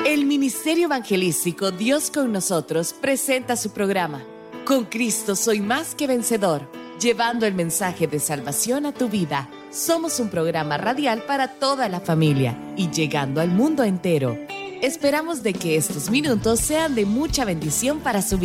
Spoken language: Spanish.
El Ministerio Evangelístico Dios con Nosotros presenta su programa Con Cristo soy más que vencedor, llevando el mensaje de salvación a tu vida. Somos un programa radial para toda la familia y llegando al mundo entero. Esperamos de que estos minutos sean de mucha bendición para su vida.